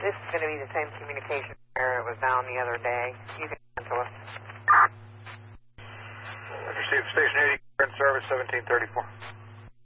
This is going to be the same communication error it was down the other day. You can cancel us. Received Station 80, current service 1734.